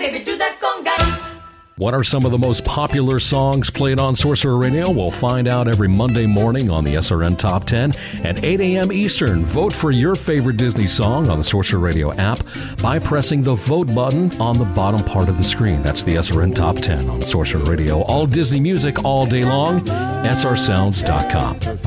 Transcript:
baby, do that conga. What are some of the most popular songs played on Sorcerer Radio? We'll find out every Monday morning on the SRN Top 10 at 8 a.m. Eastern. Vote for your favorite Disney song on the Sorcerer Radio app by pressing the vote button on the bottom part of the screen. That's the SRN Top 10 on Sorcerer Radio. All Disney music all day long. srsounds.com.